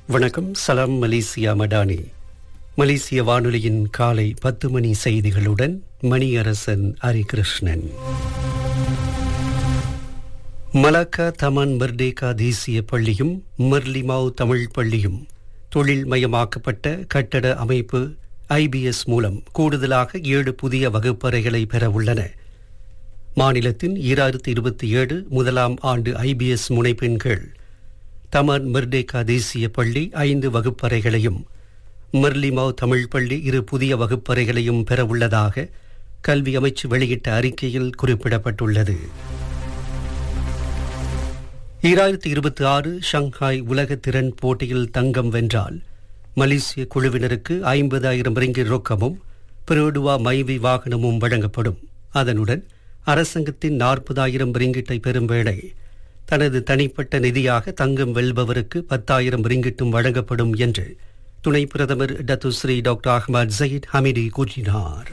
வணக்கம். சலாம் மலேசியா மடானி. மலேசிய வானொலியின் காலை 10 மணி செய்திகளுடன் Maniarasan Harikrishnan. Malacca Taman Merdeka தேசிய பள்ளியும் மெர்லிமாவ் தமிழ் பள்ளியும் தொழில் மயமாக்கப்பட்ட கட்டட அமைப்பு IBS மூலம் கூடுதலாக 7 புதிய வகுப்பறைகளை பெற உள்ளன. மாநிலத்தின் 2027 முதலாம் ஆண்டு IBS முனைப்பின் கீழ் தமான் மெர்டேகா தேசிய பள்ளி 5 வகுப்பறைகளையும் மெர்லிமாவ் தமிழ் பள்ளி 2 புதிய வகுப்பறைகளையும் பெறவுள்ளதாக கல்வி அமைச்சு வெளியிட்ட அறிக்கையில் குறிப்பிடப்பட்டுள்ளது. 2026 ஷங்காய் உலக திறன் போட்டியில் தங்கம் வென்றால் மலேசிய குழுவினருக்கு 50,000 ரிங்கிட் ரொக்கமும் பிரேடுவா மைவி வாகனமும் வழங்கப்படும். அதனுடன் அரசாங்கத்தின் 40,000 ரிங்கிட்டை பெறும் வேளை தனது தனிப்பட்ட நிதியாக தங்கம் வெல்பவருக்கு 10,000 ரிங்கிட்டும் வழங்கப்படும் என்று துணை பிரதமர் டத்துஸ்ரீ டாக்டர் அஹ்மத் ஜயீத் ஹமிடி கூறினார்.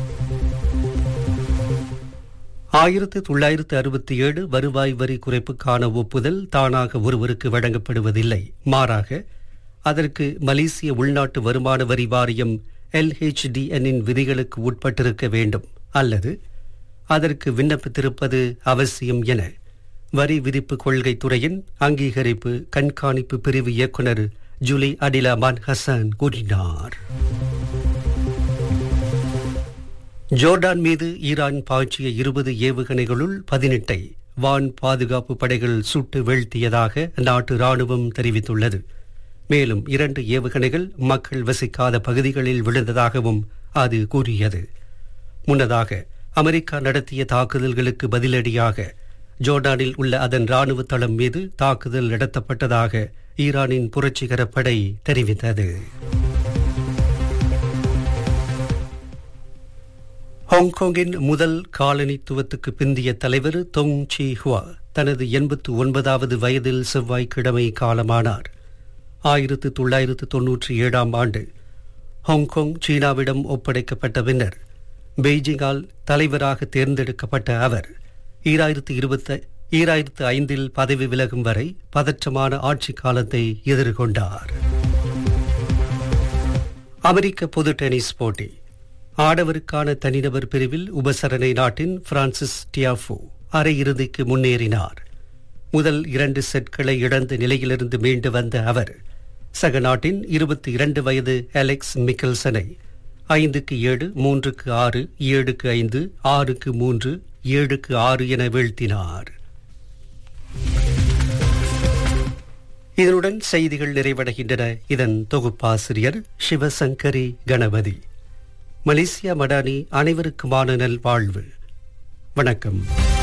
1967 வருவாய் வரி குறைப்புக்கான ஒப்புதல் தானாக ஒருவருக்கு வழங்கப்படுவதில்லை. மாறாக அதற்கு மலேசிய உள்நாட்டு வருமான வரி வாரியம் LHDN விதிகளுக்கு உட்பட்டிருக்க வேண்டும் அல்லது அதற்கு விண்ணப்பித்திருப்பது அவசியம் என வரி விதிப்பு கொள்கை துறையின் அங்கீகரிப்பு கண்காணிப்பு பிரிவு இயக்குநர் ஜூலி அடிலாமான் ஹசன் கூறினார். ஜோர்டான் மீது ஈரான் பாய்ச்சிய 20 ஏவுகணைகளுள் 18 வான் பாதுகாப்பு படைகள் சுட்டு வீழ்த்தியதாக நாட்டு ராணுவம் தெரிவித்துள்ளது. மேலும் 2 ஏவுகணைகள் மக்கள் வசிக்காத பகுதிகளில் விழுந்ததாகவும் அது கூறியது. முன்னதாக அமெரிக்கா நடத்திய தாக்குதல்களுக்கு பதிலடியாக ஜோர்டானில் உள்ள அதன் ராணுவ தளம் மீது தாக்குதல் நடத்தப்பட்டதாக ஈரானின் புரட்சிகர படை தெரிவித்தது. ஹாங்காங்கின் முதல் காலனித்துவத்துக்கு பிந்திய தலைவர் தொங் சி ஹுவா தனது 89வது வயதில் செவ்வாய்க்கிழமை காலமானார். 1997ஆம் ஆண்டு ஹாங்காங் சீனாவிடம் ஒப்படைக்கப்பட்ட பின்னர் பெய்ஜிங்கால் தலைவராக தேர்ந்தெடுக்கப்பட்ட அவர் 2005 பதவி விலகும் வரை பதற்றமான ஆட்சி காலத்தை எதிர்கொண்டார். அமெரிக்க பொது டென்னிஸ் போட்டி ஆடவருக்கான தனிநபர் பிரிவில் உபசரணை நாட்டின் பிரான்சிஸ் டியாஃபோ அரையிறுதிக்கு முன்னேறினார். முதல் 2 செட்களை இழந்த நிலையிலிருந்து மீண்டு வந்த அவர் சக நாட்டின் 22 வயது அலெக்ஸ் மிக்கல்சனை 5-7, 3-6, 7-5, 6-3, 7-6 என வீழ்த்தினார். இதனுடன் செய்திகள் நிறைவடைகின்றன. இதன் தொகுப்பாசிரியர் சிவசங்கரி கணபதி. மலேசியா மடானி அனைவருக்குமான நல்வாழ்வு. வணக்கம்.